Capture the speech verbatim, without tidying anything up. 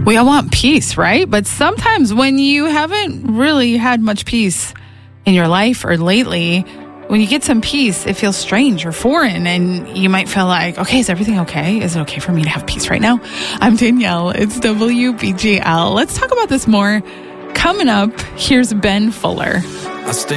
We all want peace, right? But sometimes when you haven't really had much peace in your life or lately, when you get some peace, it feels strange or foreign, and you might feel like, okay, is everything okay? Is it okay for me to have peace right now? I'm Danielle. It's W B G L. Let's talk about this more. Coming up, here's Ben Fuller. I stand